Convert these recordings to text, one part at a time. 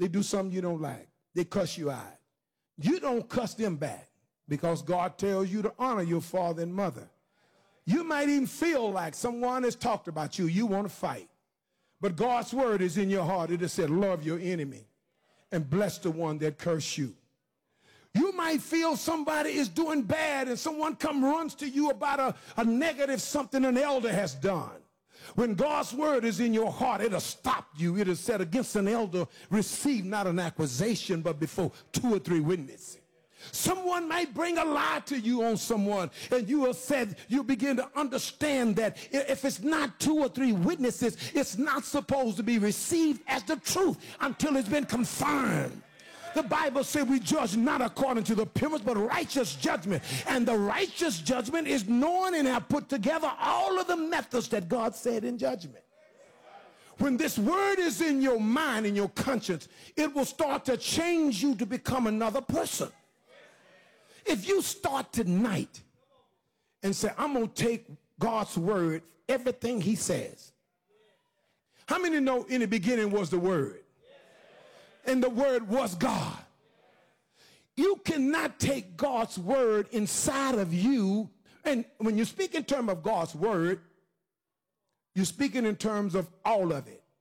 They do something you don't like. They cuss you out. You don't cuss them back because God tells you to honor your father and mother. You might even feel like someone has talked about you. You want to fight. But God's word is in your heart. It has said, love your enemy and bless the one that curse you. You might feel somebody is doing bad and someone runs to you about a negative something an elder has done. When God's word is in your heart, it'll stop you. It is said, against an elder, receive not an accusation, but before 2 or 3 witnesses. Someone might bring a lie to you on someone, and you begin to understand that if it's not 2 or 3 witnesses, it's not supposed to be received as the truth until it's been confirmed. The Bible says we judge not according to the appearance, but righteous judgment. And the righteous judgment is knowing and have put together all of the methods that God said in judgment. When this word is in your mind, in your conscience, it will start to change you to become another person. If you start tonight and say, I'm going to take God's word, everything he says. How many know in the beginning was the word? And the word was God. You cannot take God's word inside of you. And when you speak in terms of God's word, you're speaking in terms of all of it.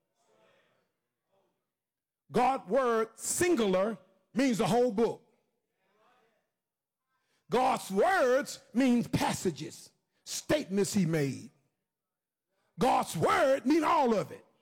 God's word, singular, means the whole book. God's words means passages, statements he made. God's word means all of it.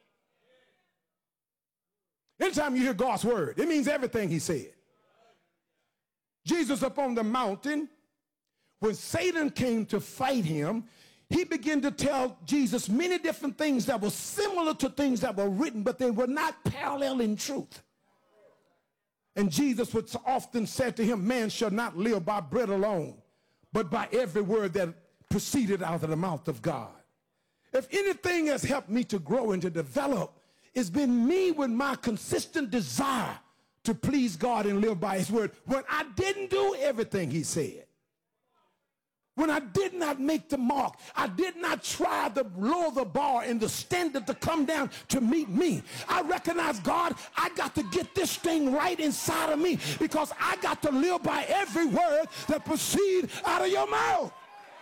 Anytime you hear God's word, it means everything he said. Jesus up on the mountain, when Satan came to fight him, he began to tell Jesus many different things that were similar to things that were written, but they were not parallel in truth. And Jesus would often say to him, man shall not live by bread alone, but by every word that proceeded out of the mouth of God. If anything has helped me to grow and to develop, it's been me with my consistent desire to please God and live by his word. When I didn't do everything he said, when I did not make the mark, I did not try to lower the bar and the standard to come down to meet me. I recognize, God, I got to get this thing right inside of me because I got to live by every word that proceeds out of your mouth.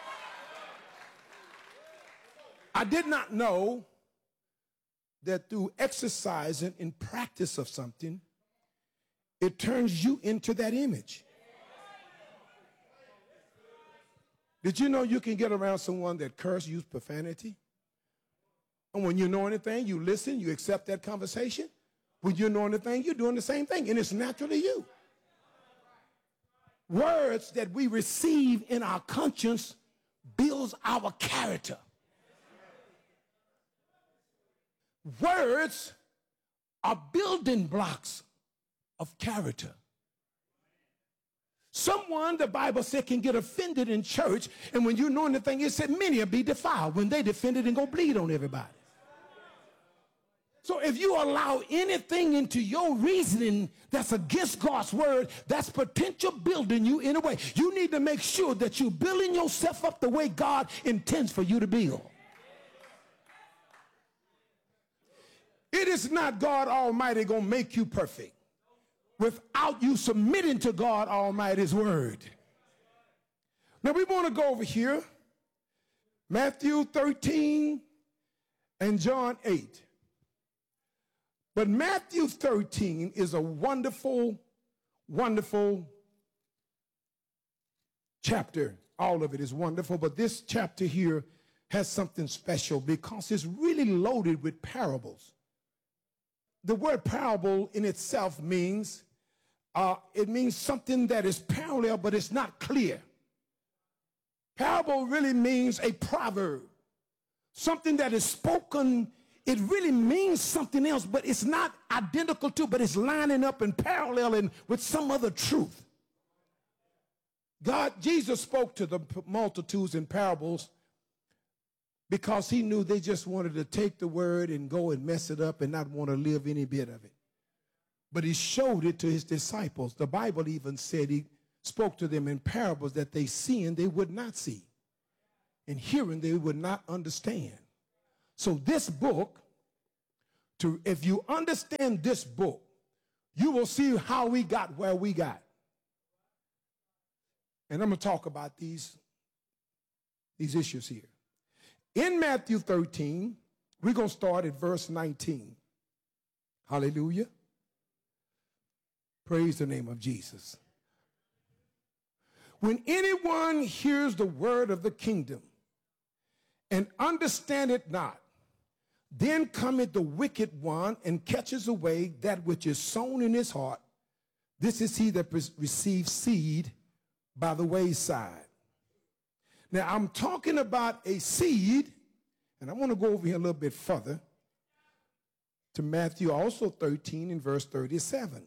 I did not know that through exercising and practice of something, it turns you into that image. Did you know you can get around someone that curse, use profanity? And when you know anything, you listen, you accept that conversation. When you know anything, you're doing the same thing, and it's naturally you. Words that we receive in our conscience builds our character. Words are building blocks of character. Someone, the Bible said, can get offended in church, and when you know anything, it said many will be defiled when they defended and go bleed on everybody. So if you allow anything into your reasoning that's against God's word, that's potential building you in a way. You need to make sure that you're building yourself up the way God intends for you to build. It is not God Almighty going to make you perfect without you submitting to God Almighty's word. Now we want to go over here, Matthew 13 and John 8. But Matthew 13 is a wonderful, wonderful chapter. All of it is wonderful, but this chapter here has something special because it's really loaded with parables. The word parable in itself means, it means something that is parallel, but it's not clear. Parable really means a proverb, something that is spoken. It really means something else, but it's not identical to, but it's lining up and paralleling with some other truth. Jesus spoke to the multitudes in parables because he knew they just wanted to take the word and go and mess it up and not want to live any bit of it. But he showed it to his disciples. The Bible even said he spoke to them in parables that they seeing they would not see, and hearing they would not understand. So this book, if you understand this book, you will see how we got where we got. And I'm going to talk about these issues here. In Matthew 13, we're going to start at verse 19. Hallelujah. Praise the name of Jesus. When anyone hears the word of the kingdom and understand it not, then cometh the wicked one and catches away that which is sown in his heart. This is he that receives seed by the wayside. Now, I'm talking about a seed, and I want to go over here a little bit further to Matthew also 13 and verse 37.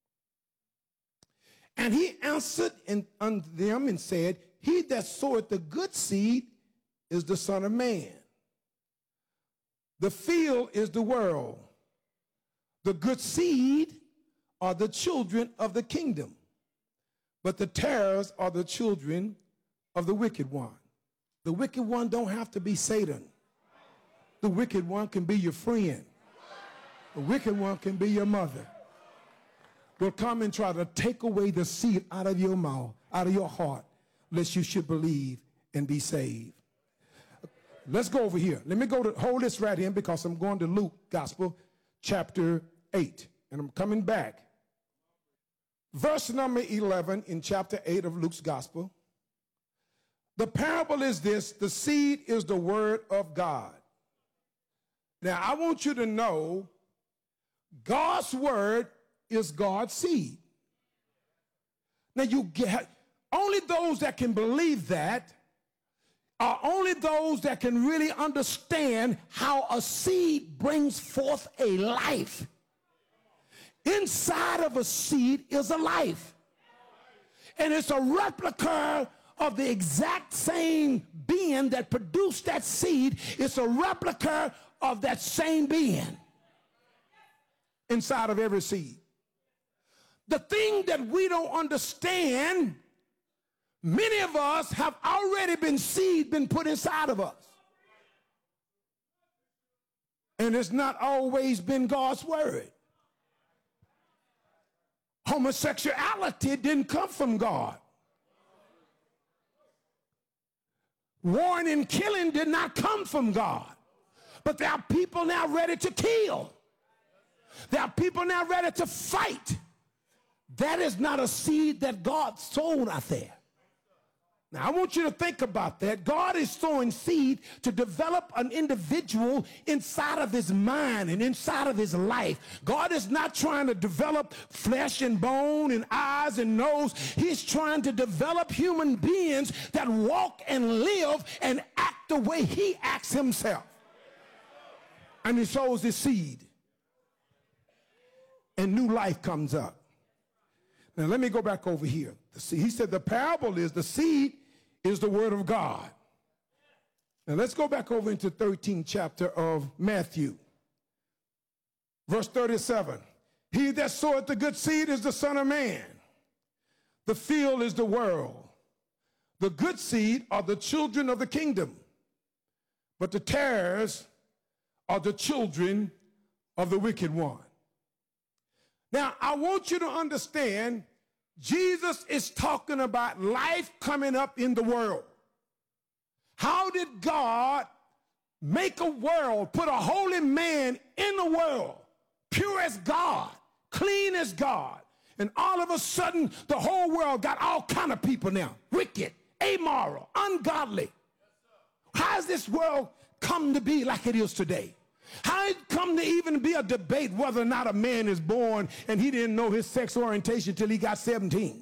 And he answered unto them and said, he that soweth the good seed is the Son of Man. The field is the world. The good seed are the children of the kingdom, but the tares are the children of the wicked one. The wicked one don't have to be Satan. The wicked one can be your friend. The wicked one can be your mother. Will come and try to take away the seed out of your mouth, out of your heart, lest you should believe and be saved. Let's go over here. Let me hold this right here because I'm going to Luke Gospel, chapter 8. And I'm coming back. Verse number 11 in chapter 8 of Luke's Gospel. The parable is this: the seed is the word of God. Now, I want you to know God's word is God's seed. Now, only those that can believe that are only those that can really understand how a seed brings forth a life. Inside of a seed is a life. And it's a replica of the exact same being that produced that seed. It's a replica of that same being inside of every seed. The thing that we don't understand, many of us have already been put inside of us. And it's not always been God's word. Homosexuality didn't come from God. Warring and killing did not come from God. But there are people now ready to kill. There are people now ready to fight. That is not a seed that God sowed out there. Now, I want you to think about that. God is sowing seed to develop an individual inside of his mind and inside of his life. God is not trying to develop flesh and bone and eyes and nose. He's trying to develop human beings that walk and live and act the way he acts himself. And he sows his seed. And new life comes up. Now, let me go back over here. He said the parable is the seed is the word of God. Now, let's go back over into 13th chapter of Matthew. Verse 37. He that soweth the good seed is the Son of Man. The field is the world. The good seed are the children of the kingdom, but the tares are the children of the wicked one. Now, I want you to understand, Jesus is talking about life coming up in the world. How did God make a world, put a holy man in the world, pure as God, clean as God, and all of a sudden the whole world got all kind of people now, wicked, amoral, ungodly. How has this world come to be like it is today? How it come to even be a debate whether or not a man is born and he didn't know his sex orientation till he got 17?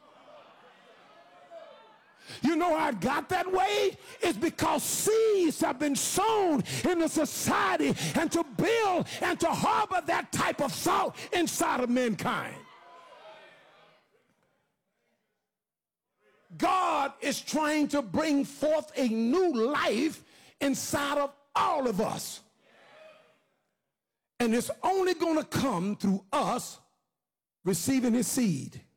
You know how it got that way? It's because seeds have been sown in the society and to build and to harbor that type of thought inside of mankind. God is trying to bring forth a new life inside of all of us. And it's only going to come through us receiving his seed.